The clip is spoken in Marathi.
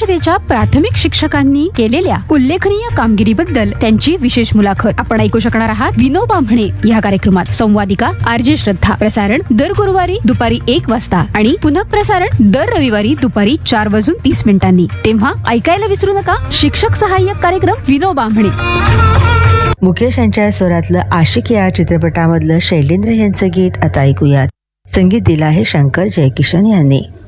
परिषदेच्या प्राथमिक शिक्षकांनी केलेल्या उल्लेखनीय कामगिरीबद्दल त्यांची विशेष मुलाखत आपण ऐकू शकणार आहात विनोबा म्हणे या कार्यक्रमात. संवादिका आरजे श्रद्धा. प्रसारण दर गुरुवारी दुपारी 1 वाजता आणि पुनः प्रसारण दर रविवारी दुपारी 4:30 तेव्हा ऐकायला विसरू नका शिक्षक सहाय्यक कार्यक्रम विनोबा म्हणे. मुकेश यांच्या स्वरातलं आशिक या चित्रपटामधलं शैलेंद्र यांचं गीत आता ऐकूयात. संगीत दिलं आहे शंकर जयकिशन यांनी.